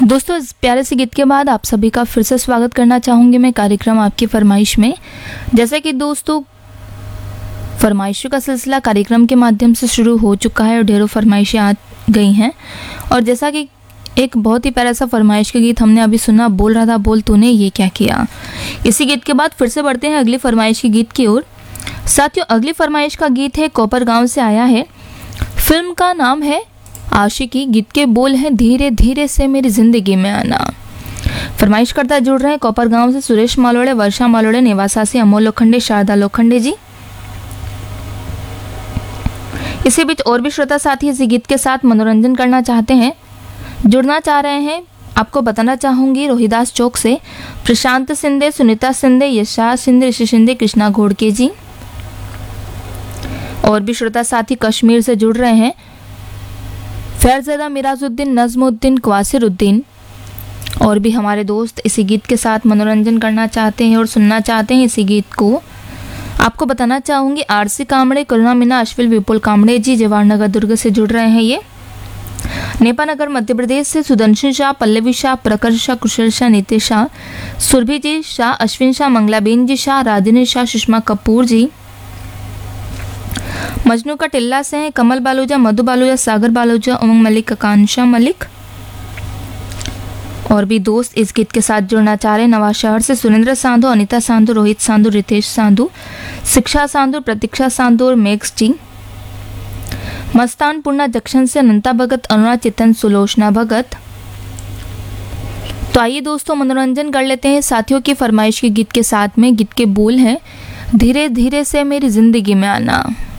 दोस्तों, इस प्यारे से गीत के बाद आप सभी का फिर से स्वागत करना चाहूँगी मैं कार्यक्रम आपकी फरमाइश में। जैसे कि दोस्तों, फरमाइशों का सिलसिला कार्यक्रम के माध्यम से शुरू हो चुका है और ढेरों फरमाइशें आ गई हैं। और जैसा कि एक बहुत ही प्यारा सा फरमाइश का गीत हमने अभी सुना, बोल रहा था बोल तूने ये क्या किया। इसी गीत के बाद फिर से बढ़ते हैं अगली फरमाइश के गीत की ओर। साथियों, अगली फरमाइश का गीत है कोपर गाँव से आया है। फिल्म का नाम है आशिकी। गीत के बोल हैं धीरे धीरे से मेरी जिंदगी में आना। फरमाइश करता जुड़ रहे हैं कोपर गांव से सुरेश मालोड़े, वर्षा मालोड़े, निवासा से अमोल लोखंडे, शारदा लोखंडे जी। इसी बीच और भी श्रोता साथी इस गीत के साथ मनोरंजन करना चाहते हैं, जुड़ना चाह रहे हैं। आपको बताना चाहूंगी रोहिदास चौक से प्रशांत सिंधे, सुनीता सिंधे, यशा सिंधे, ऋषि सिंधे, कृष्णा घोड़के जी। और भी श्रोता साथी कश्मीर से जुड़ रहे हैं, फैरज़दा, मिराजुद्दीन, नज़मुद्दीन, क्वासिरुद्दीन। और भी हमारे दोस्त इसी गीत के साथ मनोरंजन करना चाहते हैं और सुनना चाहते हैं इसी गीत को। आपको बताना चाहूँगी आरसी कामड़े, करुणा मीना, अश्विल, विपुल कामड़े जी जवाहरनगर दुर्ग से जुड़ रहे हैं। ये नेपानगर मध्य प्रदेश से सुदर्शन शाह, पल्लवी शाह, प्रकर शाह, कुशल शाह, नीति शाह, सुरभि जी शाह, अश्विन शाह, मंगलाबेन जी शाह, राधिनी शाह, सुषमा कपूर जी। मजनू का टिल्ला से हैं कमल बालूजा, मधु बालूजा, सागर बालूजा, उमंग मलिक, आकांक्षा मलिक। और भी दोस्त इस गीत के साथ जुड़ना चाह रहे हैं नवाज शहर से सुरेंद्र सांधु, अनिता सांधु, रोहित सांधु, रितेश सांधु, शिक्षा सांधु, प्रतीक्षा सांधु और मेघ जी। मस्तानपुरना जंक्शन से अनंता भगत, अरुणा चितन, सुलोचना भगत। तो आइए दोस्तों मनोरंजन कर लेते हैं साथियों की फरमाइश के गीत के साथ में। गीत के बोल हैं धीरे धीरे से मेरी जिंदगी में आना।